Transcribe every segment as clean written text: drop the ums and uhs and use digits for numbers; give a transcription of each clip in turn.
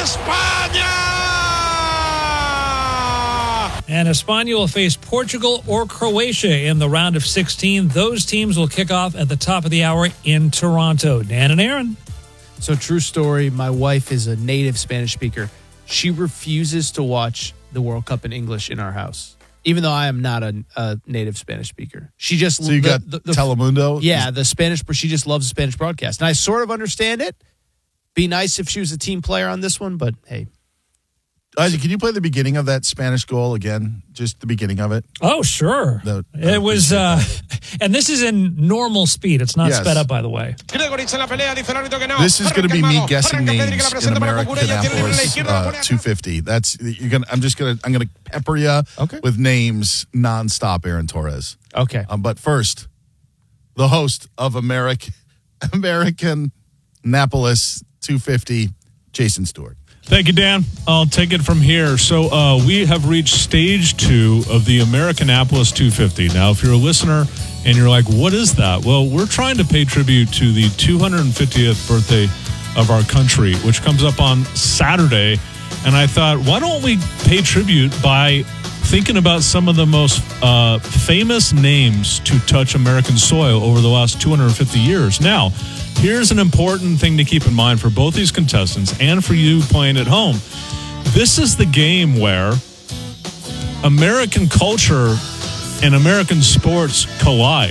España! And España will face Portugal or Croatia in the round of 16. Those teams will kick off at the top of the hour in Toronto. Dan and Aaron. So, true story, my wife is a native Spanish speaker. She refuses to watch the World Cup in English in our house, even though I am not a native Spanish speaker. She just... So you got Telemundo? Yeah, the Spanish, she just loves the Spanish broadcast. And I sort of understand it. Be nice if she was a team player on this one, but hey. Isaac, can you play the beginning of that Spanish goal again? Just the beginning of it? Oh, sure. It was, and this is in normal speed. It's not sped up, by the way. This is going to be me guessing names in American Annapolis 250. I'm going to pepper you with names nonstop, Aaron Torres. Okay. But first, the host of American Annapolis 250, Jason Stewart. Thank you, Dan. I'll take it from here. So we have reached stage 2 of the Americanapolis 250. Now, if you're a listener and you're like, what is that? Well, we're trying to pay tribute to the 250th birthday of our country, which comes up on Saturday. And I thought, why don't we pay tribute by thinking about some of the most famous names to touch American soil over the last 250 years. Now, here's an important thing to keep in mind for both these contestants and for you playing at home. This is the game where American culture and American sports collide.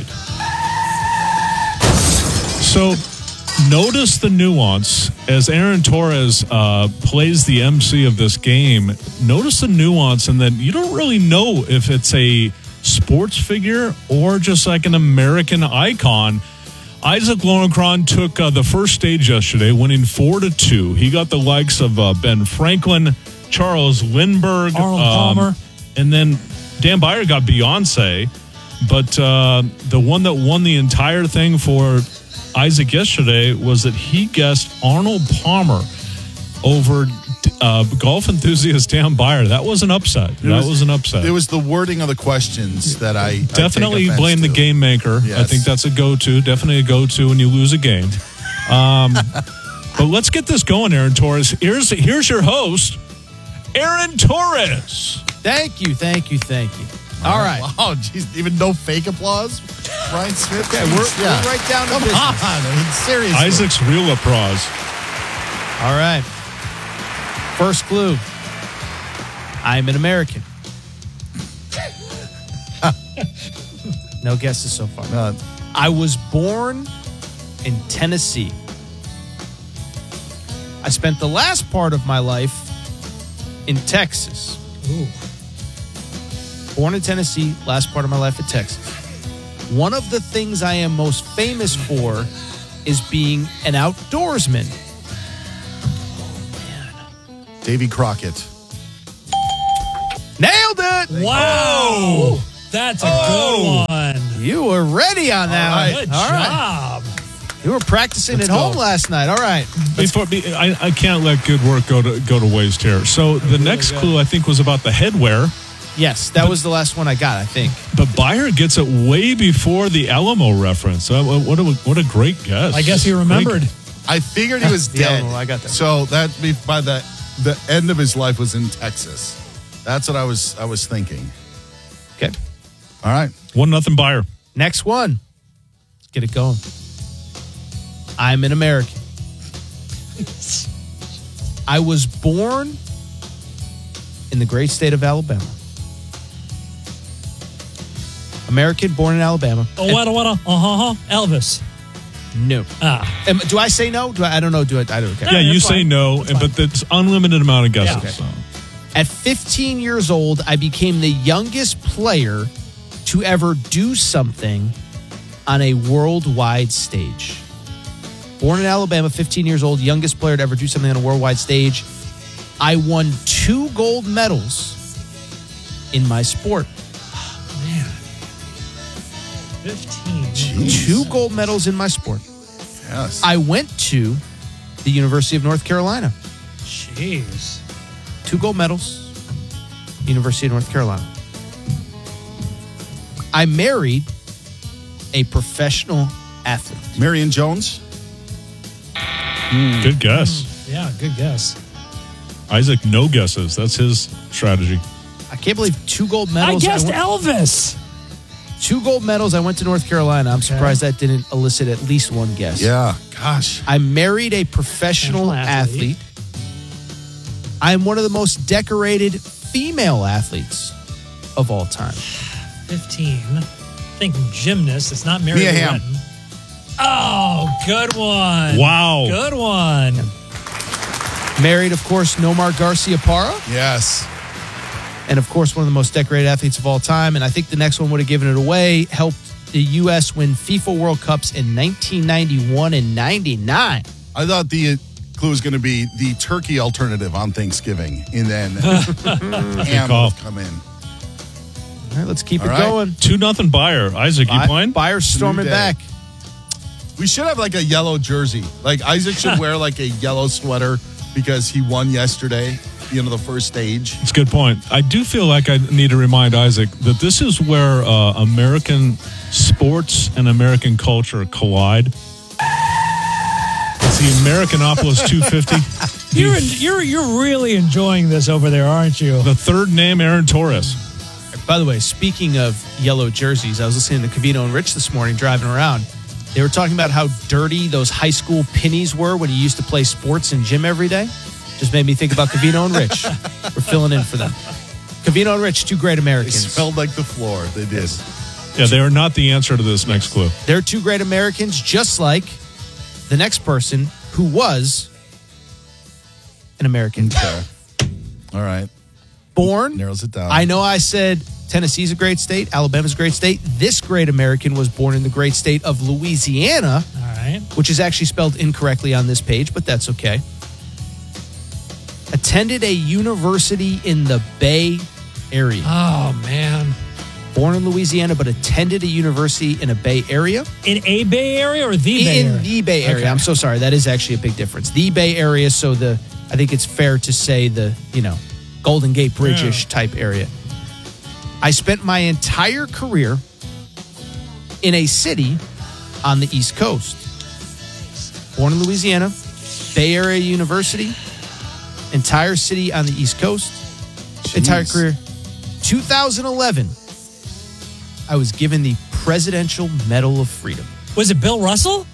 So notice the nuance as Aaron Torres plays the MC of this game. Notice the nuance in that you don't really know if it's a sports figure or just like an American icon. Isaac Lowenkron took the first stage yesterday, winning 4-2. He got the likes of Ben Franklin, Charles Lindbergh, Arnold Palmer, and then Dan Beyer got Beyonce. But the one that won the entire thing for Isaac yesterday was that he guessed Arnold Palmer over golf enthusiast Dan Beyer. That was an upset. It was the wording of the questions that I definitely blame the game maker. Yes. I think that's a go-to. Definitely a go-to when you lose a game. But let's get this going, Aaron Torres. Here's your host, Aaron Torres. Thank you. All right. Wow, geez, even no fake applause? Brian Smith? Okay, we're right down to business. Come on, seriously. Isaac's real applause. All right. First clue. I'm an American. No guesses so far. None. I was born in Tennessee. I spent the last part of my life in Texas. Ooh. Born in Tennessee, last part of my life in Texas. One of the things I am most famous for is being an outdoorsman. Davy Crockett. Nailed it! Wow! That's a good one. You were ready on that one. Good job. You were practicing at home last night. All right. I can't let good work go to waste here. So the next clue, I think, was about the headwear. Yes, that was the last one I got, I think. But Beyer gets it way before the Alamo reference. What a great guess. I guess he remembered. I figured he was dead. I got that. So that by the end of his life was in Texas. That's what I was thinking. Okay. All right. 1-0 Beyer. Next one. Let's get it going. I'm an American. I was born in the great state of Alabama. American, born in Alabama. Elvis. No. Do I say no? I don't know. I don't care. Yeah, you say no, but it's unlimited amount of guesses. Yeah. Okay. At 15 years old, I became the youngest player to ever do something on a worldwide stage. Born in Alabama, 15 years old, youngest player to ever do something on a worldwide stage. I won 2 gold medals in my sport. 15. Jeez. 2 gold medals in my sport. Yes. I went to the University of North Carolina. Jeez. 2 gold medals, University of North Carolina. I married a professional athlete. Marion Jones? Good guess. Yeah, good guess. Isaac, no guesses. That's his strategy. I can't believe 2 gold medals. I guessed Elvis. 2 gold medals. I went to North Carolina. I'm surprised that didn't elicit at least one guess. Yeah, gosh. I married a professional athlete. I'm one of the most decorated female athletes of all time. 15. I think gymnast. It's not Mary Mia Hamm. Retton. Oh, good one. Wow. Good one. Married, of course, Nomar Garciaparra. Yes. And, of course, one of the most decorated athletes of all time. And I think the next one would have given it away. Helped the U.S. win FIFA World Cups in 1991 and 99. I thought the clue was going to be the turkey alternative on Thanksgiving. And then ham will come in. All right, let's keep it going. 2-0 Bayer. Isaac, you playing? Bayer's storming back. We should have like a yellow jersey. Like Isaac should wear like a yellow sweater because he won yesterday, the first stage. It's a good point. I do feel like I need to remind Isaac that this is where American sports and American culture collide. It's the Americanopolis 250. You're really enjoying this over there, aren't you? The third name, Aaron Torres. By the way, speaking of yellow jerseys, I was listening to Covino and Rich this morning driving around. They were talking about how dirty those high school pennies were when you used to play sports and gym every day. Just made me think about Covino and Rich. We're filling in for them. Covino and Rich, 2 great Americans. They smelled like the floor. They did. Yeah, they are not the answer to this next clue. They're 2 great Americans, just like the next person who was an American. Okay. All right. Born. Narrows it down. I know I said Tennessee's a great state. Alabama's a great state. This great American was born in the great state of Louisiana. All right. Which is actually spelled incorrectly on this page, but that's okay. Attended a university in the Bay Area. Oh, man. Born in Louisiana, but attended a university in a Bay Area. In a Bay Area or the Bay Area? In the Bay Area. Okay. I'm so sorry. That is actually a big difference. The Bay Area, so I think it's fair to say the, Golden Gate Bridge-ish type area. I spent my entire career in a city on the East Coast. Born in Louisiana, Bay Area University, entire city on the East Coast, entire career. 2011, I was given the Presidential Medal of Freedom. Was it Bill Russell?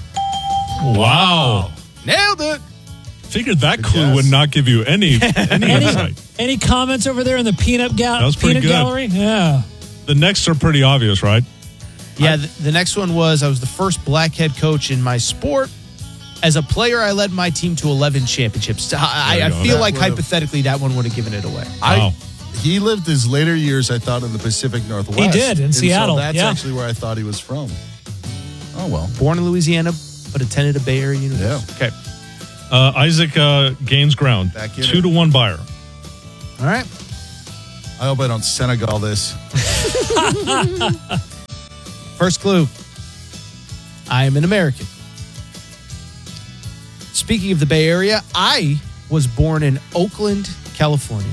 Wow. Nailed it. Figured that clue would not give you any insight. Any comments over there in the peanut good. gallery? Yeah. The next are pretty obvious, right? Yeah, the next one was I was the first black head coach in my sport. As a player, I led my team to 11 championships. I feel like hypothetically that one would have given it away. Wow. He lived his later years, I thought, in the Pacific Northwest. He did, in Seattle. So that's actually where I thought he was from. Oh, well. Born in Louisiana, but attended a Bay Area university. Yeah. Okay. Isaac gains ground. 2-1 Bayer. All right. I hope I don't Senegal this. First clue. I am an American. Speaking of the Bay Area, I was born in Oakland, California.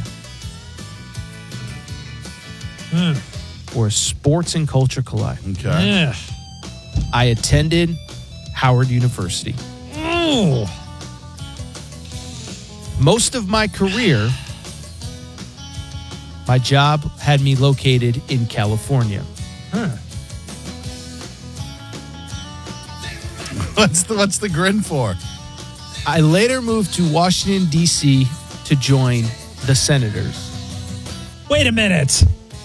Where sports and culture collide. Okay. Yeah. I attended Howard University. Oh. Most of my career, my job had me located in California. What's the grin for? I later moved to Washington, D.C. to join the Senators. Wait a minute.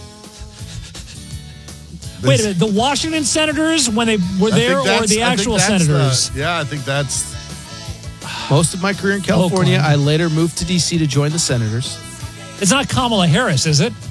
The Washington Senators when they were there, or the actual Senators? I think that's... Most of my career in California, Oakland. I later moved to D.C. to join the Senators. It's not Kamala Harris, is it?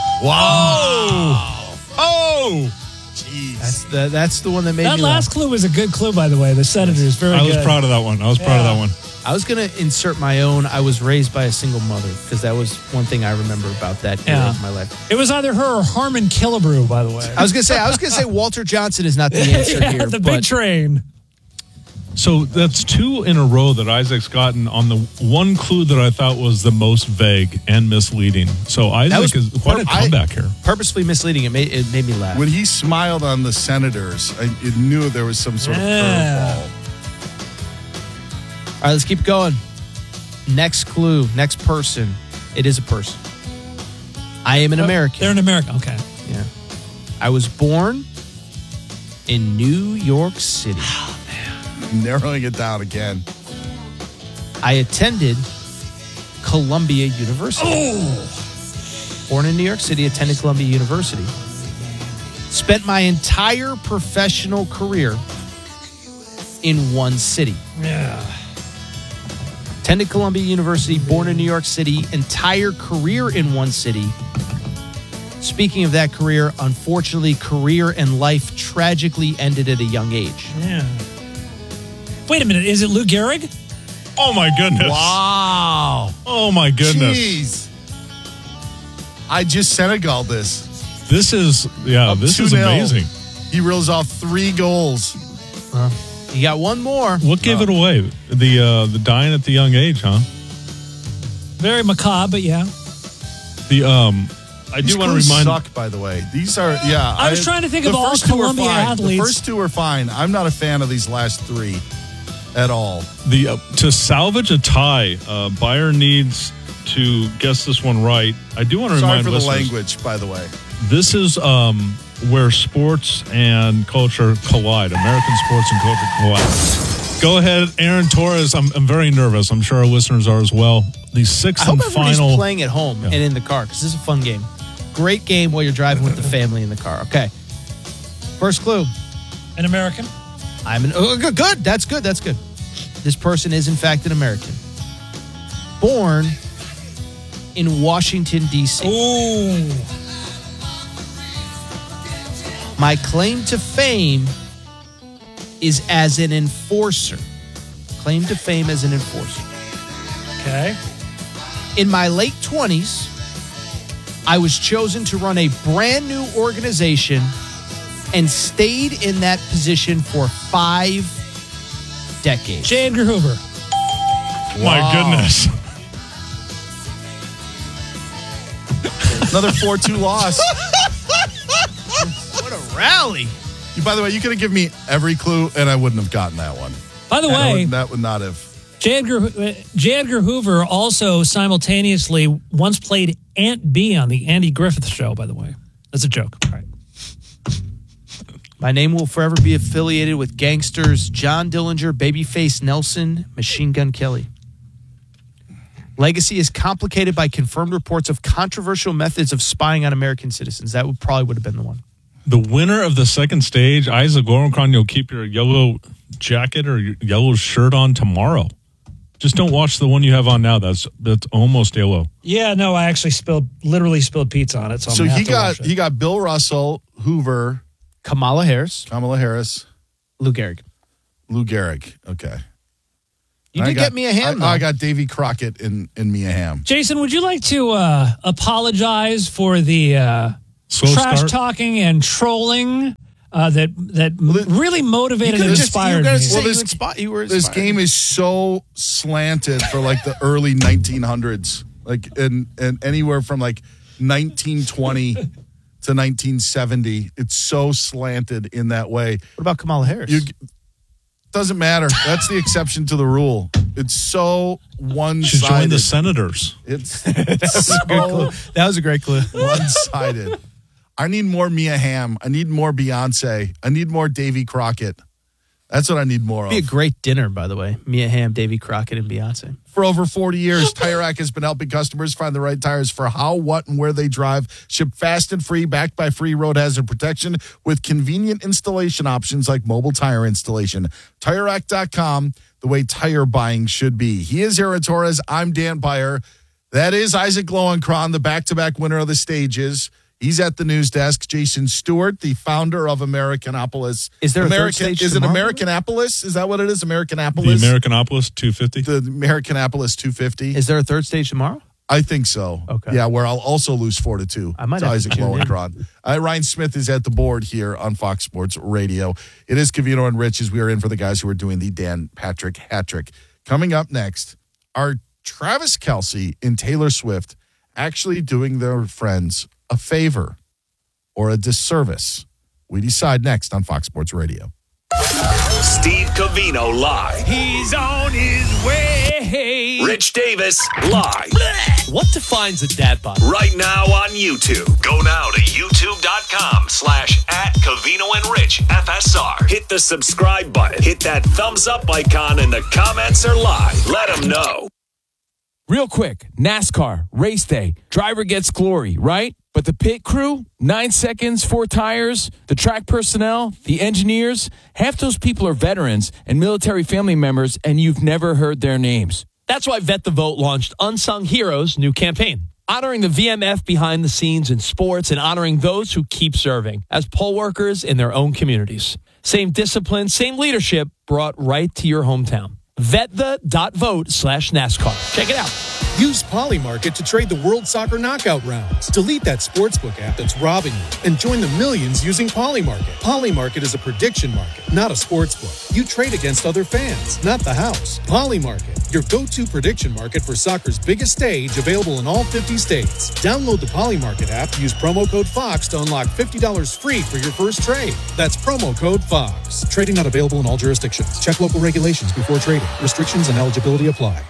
Wow. Oh! Jeez. That's the one that made That me last laugh. clue was a good clue, by the way. The Senators, very I good. was proud of that one. I was going to insert my own. I was raised by a single mother because that was one thing I remember about that era of my life. It was either her or Harmon Killebrew, by the way. I was going to say Walter Johnson is not the answer here. The big train. So that's 2 in a row that Isaac's gotten on the one clue that I thought was the most vague and misleading. So Isaac is quite a comeback here. Purposefully misleading. It made me laugh. When he smiled on the Senators, I knew there was some sort of curveball. All right, let's keep going. Next clue, next person. It is a person. I am an American. They're an American. Okay. Yeah. I was born in New York City. Narrowing it down again. I attended Columbia University. Born in New York City, attended Columbia University. Spent my entire professional career in one city. Yeah. Attended Columbia University, born in New York City, entire career in one city. Speaking of that career, unfortunately, career and life tragically ended at a young age. Yeah. Wait a minute. Is it Lou Gehrig? Oh, my goodness. Wow. Oh, my goodness. Jeez. I just Senegal this. This is this is 2-0. amazing. He reels off 3 goals. You got one more. What gave it away? The dying at the young age, huh? Very macabre, but yeah. I do want to remind. Suck, by the way. These are I was trying to think of all Columbia athletes. The first 2 are fine. I'm not a fan of these last 3 at all. To salvage a tie, Bayer needs to guess this one right. I do want to Sorry remind for the listeners, language, by the way. This is where sports and culture collide. American sports and culture collide. Go ahead, Aaron Torres. I'm very nervous. I'm sure our listeners are as well. The 6th and everybody's final. playing at home and in the car because this is a fun game. Great game while you're driving with the family in the car. Okay. First clue. An American? Good. That's good. That's good. This person is, in fact, an American. Born in Washington, D.C. Ooh. My claim to fame is as an enforcer. Claim to fame as an enforcer. Okay. In my late 20s, I was chosen to run a brand new organization and stayed in that position for 5 decades. J. Edgar Hoover. My goodness. Another 4-2 loss. What a rally. By the way, you could have given me every clue, and I wouldn't have gotten that one. By the way, that would not have. J. Edgar Hoover also simultaneously once played Aunt B on the Andy Griffith Show, by the way. That's a joke. All right. My name will forever be affiliated with gangsters John Dillinger, Babyface Nelson, Machine Gun Kelly. Legacy is complicated by confirmed reports of controversial methods of spying on American citizens. That would have been the one. The winner of the second stage, Isaac Lorencron, you'll keep your yellow jacket or your yellow shirt on tomorrow. Just don't watch the one you have on now. That's almost yellow. Yeah, no, I actually literally spilled pizza on it. So he got Bill Russell, Hoover, Kamala Harris, Lou Gehrig. Okay. You did get Mia Hamm, though. I got Davy Crockett in Mia Hamm. Jason, would you like to apologize for the trash talking and trolling that really motivated and inspired me? This game is so slanted for like the early 1900s, like and anywhere from like 1920 to 1970. It's so slanted in that way. What about Kamala Harris? Doesn't matter. That's the exception to the rule. It's so one-sided. She joined the Senators. That was a great clue. One-sided. I need more Mia Hamm. I need more Beyonce. I need more Davy Crockett. That's what I need more of. It'd be a great dinner, by the way. Mia Hamm, Davy Crockett, and Beyonce. For over 40 years, Tire Rack has been helping customers find the right tires for how, what, and where they drive. Shipped fast and free, backed by free road hazard protection with convenient installation options like mobile tire installation. TireRack.com, the way tire buying should be. He is Aaron Torres. I'm Dan Beyer. That is Isaac Lowenkron, the back-to-back winner of the stages. He's at the news desk. Jason Stewart, the founder of Americanopolis. Is there a third stage Is it tomorrow? Americanopolis? Is that what it is? Americanopolis? The Americanopolis 250? The Americanopolis 250. Is there a third stage tomorrow? I think so. Okay. Yeah, where I'll also lose 4-2. I might to have Isaac to tune in. Lowenkron. Ryan Smith is at the board here on Fox Sports Radio. It is Covino and Rich as we are in for the guys who are doing the Dan Patrick hat trick. Coming up next are Travis Kelce and Taylor Swift actually doing their friends a favor or a disservice? We decide next on Fox Sports Radio. Steve Covino live. He's on his way. Rich Rich Davis live. What defines a dad bod? Right now on YouTube. Go now to youtube.com/@CovinoandRichFSR. Hit the subscribe button. Hit that thumbs up icon and the comments are live. Let them know. Real quick, NASCAR, race day, driver gets glory, right? But the pit crew, 9 seconds, 4 tires, the track personnel, the engineers, half those people are veterans and military family members, and you've never heard their names. That's why Vet the Vote launched Unsung Heroes' new campaign, honoring the VMF behind the scenes in sports and honoring those who keep serving as poll workers in their own communities. Same discipline, same leadership brought right to your hometown. VetThe.vote/NASCAR. Check it out. Use Polymarket to trade the World Soccer Knockout rounds. Delete that sportsbook app that's robbing you and join the millions using Polymarket. Polymarket is a prediction market, not a sportsbook. You trade against other fans, not the house. Polymarket, your go-to prediction market for soccer's biggest stage, available in all 50 states. Download the Polymarket app, use promo code FOX to unlock $50 free for your first trade. That's promo code FOX. Trading not available in all jurisdictions. Check local regulations before trading. Restrictions and eligibility apply.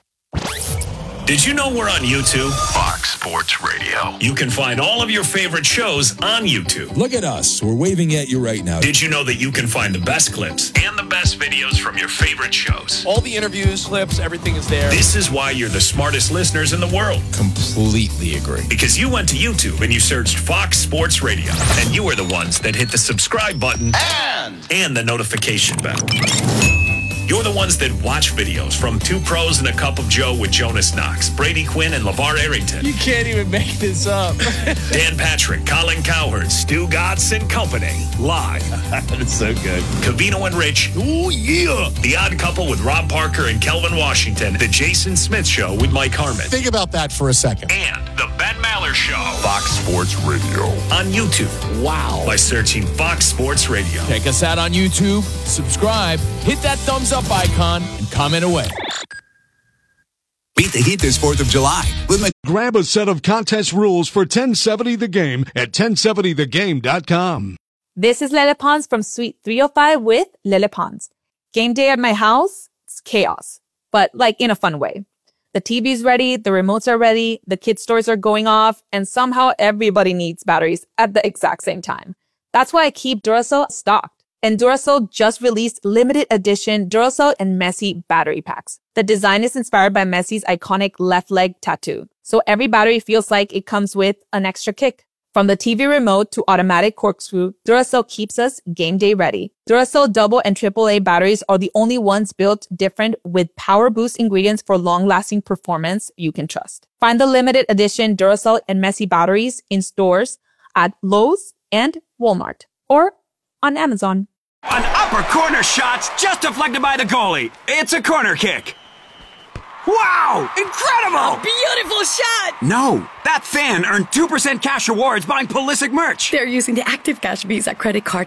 Did you know we're on YouTube? Fox Sports Radio. You can find all of your favorite shows on YouTube. Look at us. We're waving at you right now. Did you know that you can find the best clips and the best videos from your favorite shows? All the interviews, clips, everything is there. This is why you're the smartest listeners in the world. Completely agree. Because you went to YouTube and you searched Fox Sports Radio. And you are the ones that hit the subscribe button and the notification bell. You're the ones that watch videos from Two Pros and a Cup of Joe with Jonas Knox, Brady Quinn, and LeVar Arrington. You can't even make this up. Dan Patrick, Colin Cowherd, Stu Gatz and Company. Live. That's so good. Covino and Rich. Oh, yeah. The Odd Couple with Rob Parker and Kelvin Washington. The Jason Smith Show with Mike Harmon. Think about that for a second. And the Ben Maller Show. Fox Sports Radio. On YouTube. Wow. By searching Fox Sports Radio. Check us out on YouTube, subscribe, hit that thumbs up icon, and comment away. Beat the heat this 4th of July. Grab a set of contest rules for 1070 The Game at 1070thegame.com. This is Lele Pons from Suite 305 with Lele Pons. Game day at my house, it's chaos, but like in a fun way. The TV's ready, the remotes are ready, the kids' toys are going off, and somehow everybody needs batteries at the exact same time. That's why I keep Duracell stocked. And Duracell just released limited edition Duracell and Messi battery packs. The design is inspired by Messi's iconic left leg tattoo. So every battery feels like it comes with an extra kick. From the TV remote to automatic corkscrew, Duracell keeps us game day ready. Duracell double and AAA batteries are the only ones built different with power boost ingredients for long-lasting performance you can trust. Find the limited edition Duracell and Messi batteries in stores at Lowe's and Walmart or on Amazon. An upper corner shot's just deflected by the goalie. It's a corner kick. Wow! Incredible! A beautiful shot! No, that fan earned 2% cash rewards buying Pulisic merch. They're using the Active Cash Visa credit card